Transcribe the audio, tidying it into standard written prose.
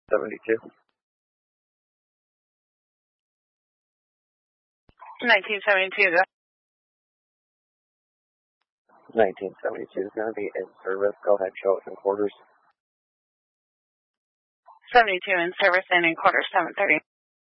1972. 1972. 1972 is going to be in service. Go ahead, show it in quarters. 72 in service and in quarters 730.